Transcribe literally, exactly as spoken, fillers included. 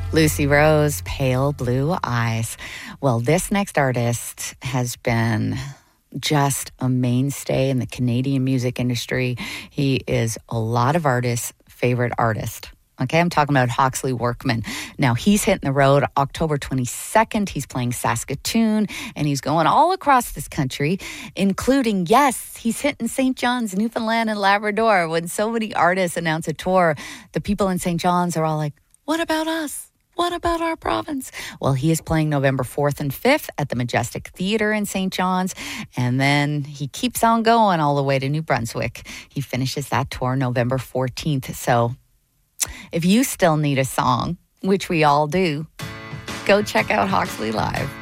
Lucy Rose, Pale Blue Eyes. Well, this next artist has been just a mainstay in the Canadian music industry. He is a lot of artists' favorite artist. Okay, I'm talking about Hawksley Workman. Now, he's hitting the road October twenty-second. He's playing Saskatoon, and he's going all across this country, including, yes, he's hitting Saint John's, Newfoundland, and Labrador. When so many artists announce a tour, the people in Saint John's are all like, what about us? What about our province? Well, he is playing November fourth and fifth at the Majestic Theatre in Saint John's, and then he keeps on going all the way to New Brunswick. He finishes that tour November fourteenth. So if you still need a song, which we all do, go check out Hawksley live.